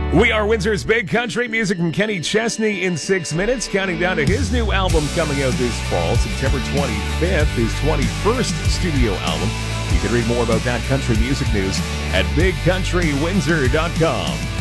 We are Windsor's Big Country Music from Kenny Chesney in 6 minutes, counting down to his new album coming out this fall, September 25th, his 21st studio album. You can read more about that country music news at bigcountrywindsor.com.